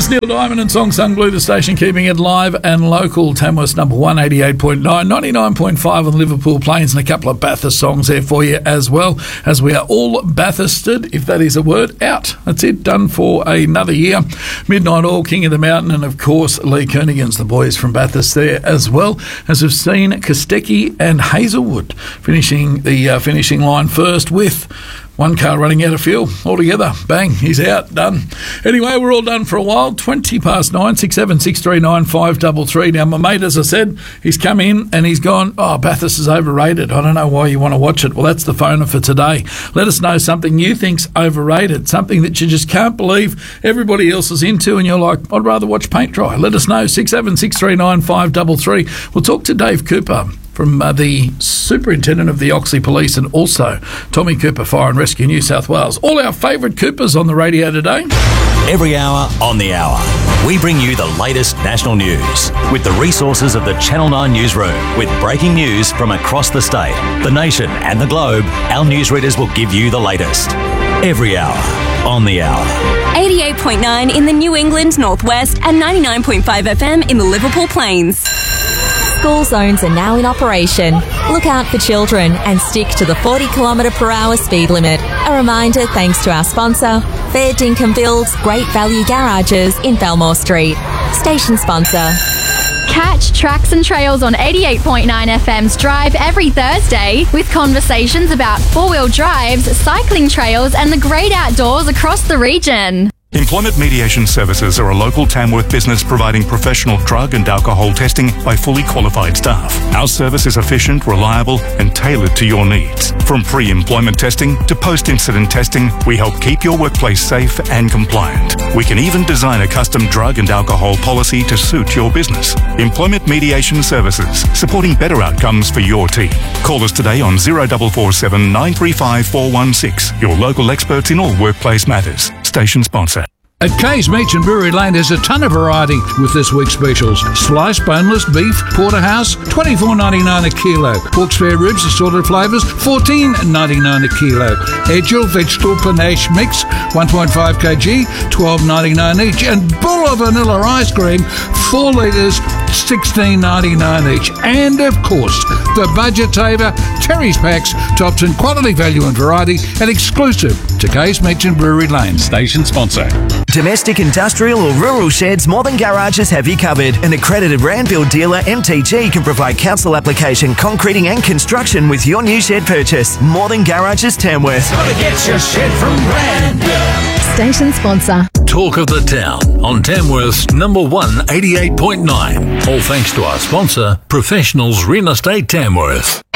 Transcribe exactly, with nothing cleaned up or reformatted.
It's Neil Diamond and Song Sung Blue, the station keeping it live and local. Tamworth's number one, eighty-eight point nine, ninety-nine point five on Liverpool Plains, and a couple of Bathurst songs there for you as well, as we are all Bathurstered, if that is a word, out. That's it, done for another year. Midnight Oil, King of the Mountain, and of course Lee Kernaghan's the boys from Bathurst there as well, as we've seen Kostecki and Hazelwood finishing the uh, finishing line first with one car running out of fuel altogether. Bang, he's out, done. Anyway, we're all done for a while. twenty past nine, six seven six three nine five three three. Now, my mate, as I said, he's come in and he's gone, oh, Bathurst is overrated. I don't know why you want to watch it. Well, that's the phoner for today. Let us know something you think's overrated, something that you just can't believe everybody else is into, and you're like, I'd rather watch paint dry. Let us know, six seven six three nine five three three. We'll talk to Dave Cooper from uh, the Superintendent of the Oxley Police, and also Tommy Cooper, Fire and Rescue New South Wales. All our favourite Coopers on the radio today. Every hour on the hour, we bring you the latest national news with the resources of the Channel nine newsroom. With breaking news from across the state, the nation and the globe, our newsreaders will give you the latest. Every hour on the hour. eighty-eight point nine in the New England Northwest and ninety-nine point five F M in the Liverpool Plains. School zones are now in operation. Look out for children and stick to the forty kilometre per hour speed limit. A reminder thanks to our sponsor, Fair Dinkum Builds Great Value Garages in Belmore Street. Station sponsor. Catch Tracks and Trails on eighty-eight point nine F M's Drive every Thursday with conversations about four-wheel drives, cycling trails and the great outdoors across the region. Employment Mediation Services are a local Tamworth business providing professional drug and alcohol testing by fully qualified staff. Our service is efficient, reliable and tailored to your needs. From pre-employment testing to post-incident testing, we help keep your workplace safe and compliant. We can even design a custom drug and alcohol policy to suit your business. Employment Mediation Services, supporting better outcomes for your team. Call us today on zero four four seven nine three five four one six. Your local experts in all workplace matters. Station sponsor. At Kay's Meats and Brewery Lane, there's a ton of variety with this week's specials. Sliced boneless beef, porterhouse, twenty-four ninety-nine a kilo. Pork spare ribs, assorted flavours, fourteen ninety-nine a kilo. Edgel vegetable panache mix, one point five kilograms, twelve ninety-nine each. And Bulla vanilla ice cream, four litres, sixteen ninety-nine each. And of course, the Budget Taver Terry's Packs, topped in quality, value and variety, and exclusive to Kay's Meats and Brewery Lane. Station sponsor. Domestic, industrial or rural sheds, Modern Garages have you covered. An accredited Randbill dealer, M T G, can provide council application, concreting and construction with your new shed purchase. Modern Garages Tamworth. Gotta get your shed from Randbill. Station sponsor. Talk of the town on Tamworth's number one, eighty-eight point nine. All thanks to our sponsor, Professionals Real Estate Tamworth.